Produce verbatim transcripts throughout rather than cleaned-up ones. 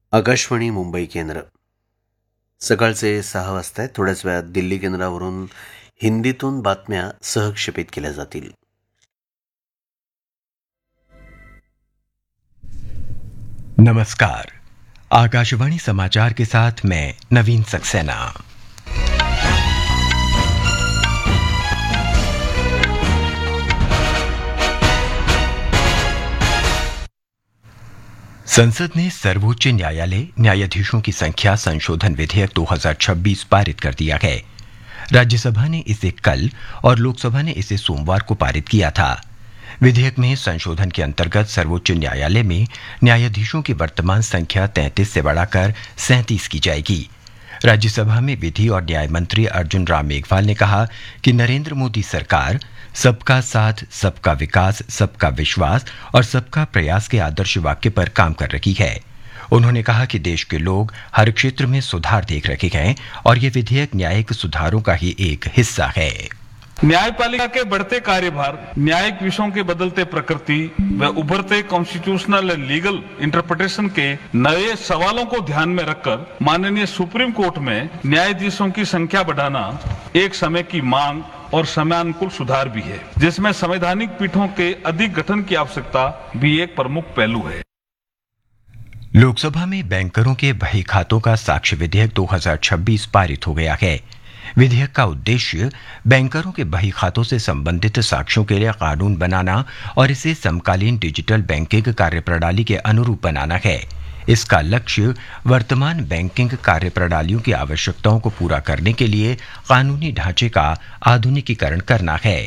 आकाशवाणी मुंबई केंद्र सकाळचे सहा वाजता आहेत. थोड्याच वेळात दिल्ली केंद्रावरून हिंदीतून बातम्या सहक्षेपित केल्या जातील. नमस्कार, आकाशवाणी समाचार के साथ मैं नवीन सक्सेना। संसद ने सर्वोच्च न्यायालय न्यायाधीशों की संख्या संशोधन विधेयक दो हज़ार छब्बीस पारित कर दिया है। राज्यसभा ने इसे कल और लोकसभा ने इसे सोमवार को पारित किया था। विधेयक में संशोधन के अंतर्गत सर्वोच्च न्यायालय में न्यायाधीशों की वर्तमान संख्या तैंतीस से बढ़ाकर सैंतीस की जाएगी। राज्यसभा में विधि और न्याय मंत्री अर्जुन राम मेघवाल ने कहा कि नरेंद्र मोदी सरकार सबका साथ, सबका विकास, सबका विश्वास और सबका प्रयास के आदर्श वाक्य पर काम कर रही है। उन्होंने कहा कि देश के लोग हर क्षेत्र में सुधार देख रहे हैं और ये विधेयक न्यायिक सुधारों का ही एक हिस्सा है। न्यायपालिका के बढ़ते कार्यभार, न्यायिक विषयों के बदलते प्रकृति व उभरते कॉन्स्टिट्यूशनल एंड लीगल इंटरप्रिटेशन के नए सवालों को ध्यान में रखकर माननीय सुप्रीम कोर्ट में न्यायाधीशों की संख्या बढ़ाना एक समय की मांग और समयानुकूल सुधार भी है, जिसमें संवैधानिक पीठों के अधिक गठन की आवश्यकता भी एक प्रमुख पहलू है। लोकसभा में बैंकरों के बही खातों का साक्ष्य विधेयक दो हज़ार छब्बीस पारित हो गया है। विधेयक का उद्देश्य बैंकरों के बही खातों से संबंधित साक्ष्यों के लिए कानून बनाना और इसे समकालीन डिजिटल बैंकिंग कार्यप्रणाली के अनुरूप बनाना है। इसका लक्ष्य वर्तमान बैंकिंग कार्यप्रणालियों की आवश्यकताओं को पूरा करने के लिए कानूनी ढांचे का आधुनिकीकरण करना है।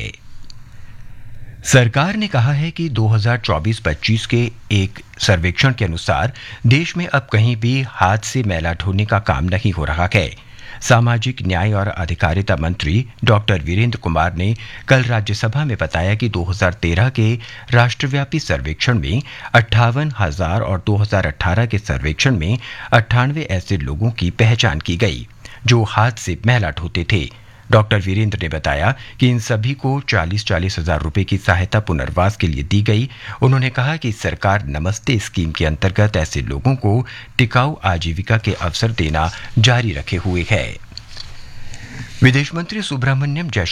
सरकार ने कहा है कि दो हज़ार चौबीस पच्चीस के एक सर्वेक्षण के अनुसार देश में अब कहीं भी हाथ से मैला ढोने का काम नहीं हो रहा है। सामाजिक न्याय और अधिकारिता मंत्री डॉक्टर वीरेंद्र कुमार ने कल राज्यसभा में बताया कि दो हज़ार तेरह के राष्ट्रव्यापी सर्वेक्षण में अट्ठावन हजार और दो हज़ार अठारह के सर्वेक्षण में अट्ठानवे ऐसे लोगों की पहचान की गई जो हाथ से मैला ढोते थे। डॉक्टर वीरेंद्र ने बताया कि इन सभी को चालीस चालीस हजार रुपए की सहायता पुनर्वास के लिए दी गई। उन्होंने कहा कि सरकार नमस्ते स्कीम के अंतर्गत ऐसे लोगों को टिकाऊ आजीविका के अवसर देना जारी रखे हुए है। विदेश मंत्री सुब्रह्मण्यम जयशंकर